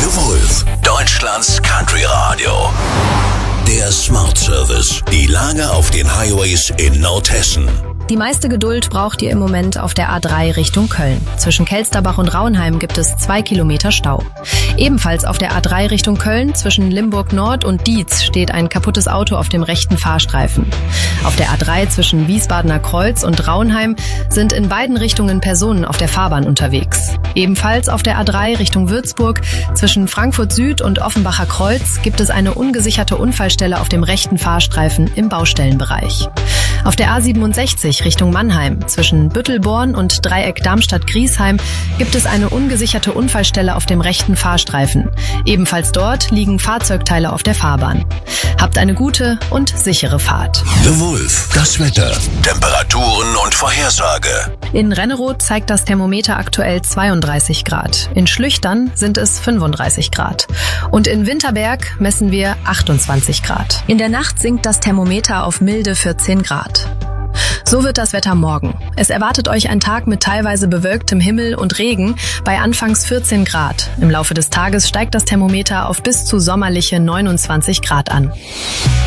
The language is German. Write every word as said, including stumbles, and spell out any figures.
The Wolf, Deutschlands Country Radio. Der Smart Service. Die Lage auf den Highways in Nordhessen. Die meiste Geduld braucht ihr im Moment auf der A drei Richtung Köln. Zwischen Kelsterbach und Raunheim gibt es zwei Kilometer Stau. Ebenfalls auf der A drei Richtung Köln zwischen Limburg Nord und Dietz steht ein kaputtes Auto auf dem rechten Fahrstreifen. Auf der A drei zwischen Wiesbadener Kreuz und Raunheim sind in beiden Richtungen Personen auf der Fahrbahn unterwegs. Ebenfalls auf der A drei Richtung Würzburg zwischen Frankfurt Süd und Offenbacher Kreuz gibt es eine ungesicherte Unfallstelle auf dem rechten Fahrstreifen im Baustellenbereich. Auf der A siebenundsechzig Richtung Mannheim zwischen Büttelborn und Dreieck Darmstadt-Griesheim gibt es eine ungesicherte Unfallstelle auf dem rechten Fahrstreifen. Ebenfalls dort liegen Fahrzeugteile auf der Fahrbahn. Habt eine gute und sichere Fahrt. The Wolf, das Wetter, Temperaturen und Vorhersage. In Renneroth zeigt das Thermometer aktuell zweiunddreißig Grad. In Schlüchtern sind es fünfunddreißig Grad. Und in Winterberg messen wir achtundzwanzig Grad. In der Nacht sinkt das Thermometer auf milde vierzehn Grad. So wird das Wetter morgen. Es erwartet euch ein Tag mit teilweise bewölktem Himmel und Regen bei anfangs vierzehn Grad. Im Laufe des Tages steigt das Thermometer auf bis zu sommerliche neunundzwanzig Grad an.